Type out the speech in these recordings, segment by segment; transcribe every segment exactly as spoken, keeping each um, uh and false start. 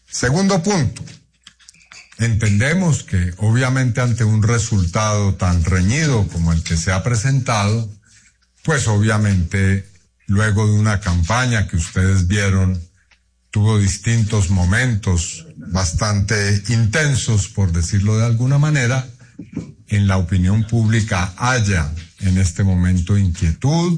Segundo punto. Entendemos que obviamente ante un resultado tan reñido como el que se ha presentado, pues obviamente luego de una campaña que ustedes vieron, tuvo distintos momentos bastante intensos, por decirlo de alguna manera, en la opinión pública haya en este momento inquietud,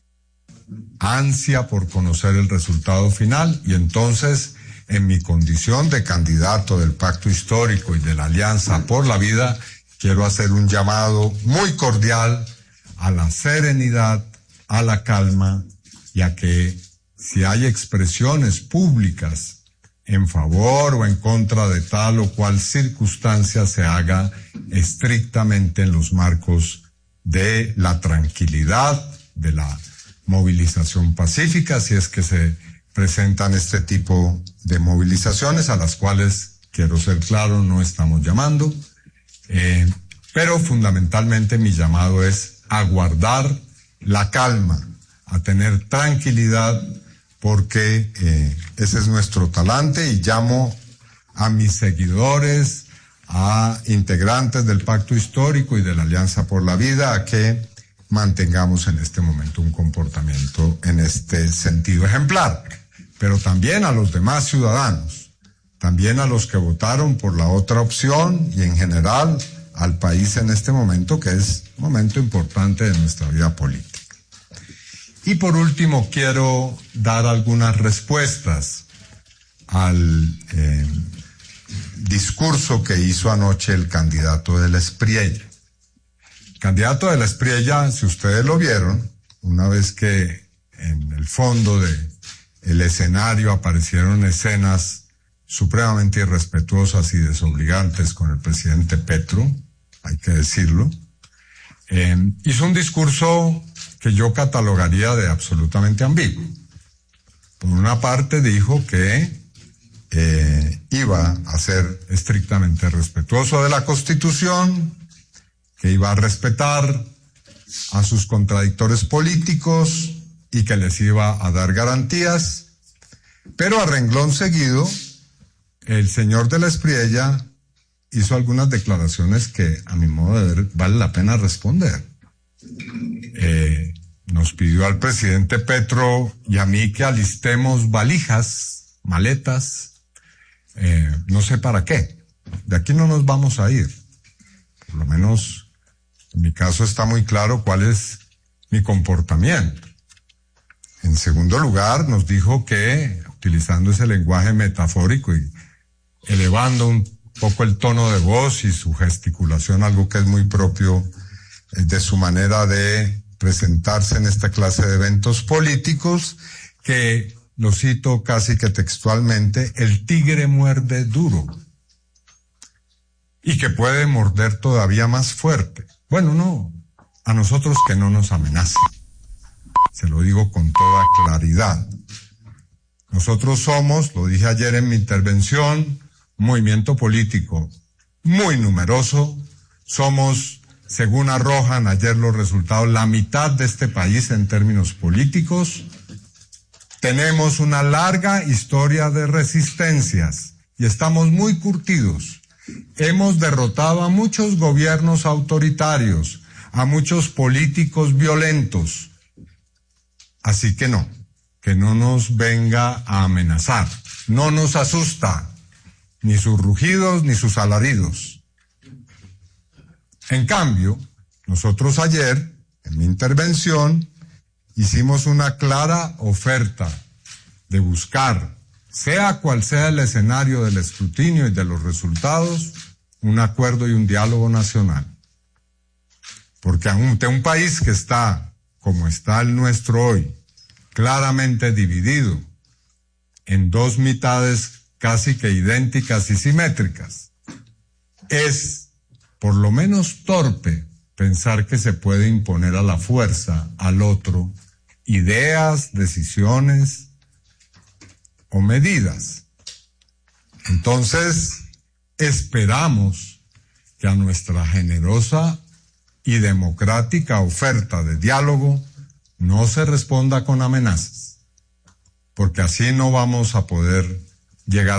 ansia por conocer el resultado final, y entonces en mi condición de candidato del Pacto Histórico y de la Alianza por la Vida, quiero hacer un llamado muy cordial a la serenidad, a la calma, y a que si hay expresiones públicas en favor o en contra de tal o cual circunstancia, se haga estrictamente en los marcos de la tranquilidad, de la movilización pacífica, si es que se presentan este tipo de movilizaciones, a las cuales, quiero ser claro, no estamos llamando, eh, pero fundamentalmente mi llamado es a guardar la calma, a tener tranquilidad, porque eh, ese es nuestro talante, y llamo a mis seguidores, a integrantes del Pacto Histórico y de la Alianza por la Vida, a que mantengamos en este momento un comportamiento en este sentido ejemplar, pero también a los demás ciudadanos, también a los que votaron por la otra opción y en general al país en este momento, que es un momento importante de nuestra vida política. Y por último, quiero dar algunas respuestas al eh, discurso que hizo anoche el candidato de la Espriella. El candidato de la Espriella, si ustedes lo vieron, una vez que en el fondo de el escenario aparecieron escenas supremamente irrespetuosas y desobligantes con el presidente Petro, hay que decirlo, eh, hizo un discurso que yo catalogaría de absolutamente ambiguo. Por una parte dijo que eh, iba a ser estrictamente respetuoso de la Constitución, que iba a respetar a sus contradictores políticos y que les iba a dar garantías, pero a renglón seguido, el señor de la Espriella hizo algunas declaraciones que, a mi modo de ver, vale la pena responder. Eh, nos pidió al presidente Petro y a mí que alistemos valijas, maletas, eh, no sé para qué. De aquí no nos vamos a ir. Por lo menos, en mi caso está muy claro cuál es mi comportamiento. En segundo lugar, nos dijo que, utilizando ese lenguaje metafórico y elevando un poco el tono de voz y su gesticulación, algo que es muy propio de su manera de presentarse en esta clase de eventos políticos, que, lo cito casi que textualmente, el tigre muerde duro y que puede morder todavía más fuerte. Bueno, no, a nosotros que no nos amenacen. Se lo digo con toda claridad. Nosotros somos, lo dije ayer en mi intervención, un movimiento político muy numeroso. Somos, según arrojan ayer los resultados, la mitad de este país en términos políticos. Tenemos una larga historia de resistencias y estamos muy curtidos. Hemos derrotado a muchos gobiernos autoritarios, a muchos políticos violentos. Así que no, que no nos venga a amenazar. No nos asusta ni sus rugidos ni sus alaridos. En cambio, nosotros ayer, en mi intervención, hicimos una clara oferta de buscar, sea cual sea el escenario del escrutinio y de los resultados, un acuerdo y un diálogo nacional. Porque ante un país que está, como está el nuestro hoy, claramente dividido en dos mitades casi que idénticas y simétricas, es por lo menos torpe pensar que se puede imponer a la fuerza al otro ideas, decisiones o medidas. Entonces, esperamos que a nuestra generosa y democrática oferta de diálogo no se responda con amenazas, porque así no vamos a poder llegar